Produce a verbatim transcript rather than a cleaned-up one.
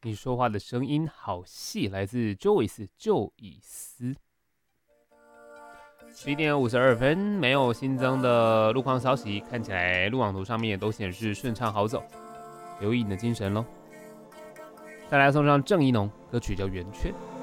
你说话的声音好细，来自 Joyce 就以斯。十一点五十二分，没有新增的路况消息，看起来路网图上面也都显示顺畅好走，留意你的精神咯。再来送上郑宜农，歌曲叫《圆圈》。